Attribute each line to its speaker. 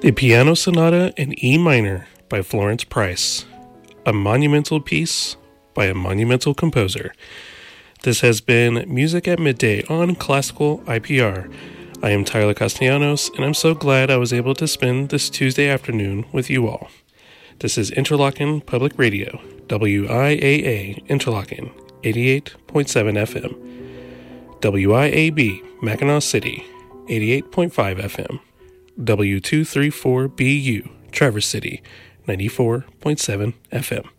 Speaker 1: A Piano Sonata in E minor by Florence Price. A monumental piece by a monumental composer. This has been Music at Midday on Classical IPR. I am Tyler Castellanos, and I'm so glad I was able to spend this Tuesday afternoon with you all. This is Interlochen Public Radio, WIAA Interlochen, 88.7 FM. WIAB Mackinac City, 88.5 FM. W234BU Traverse City, 94.7 FM.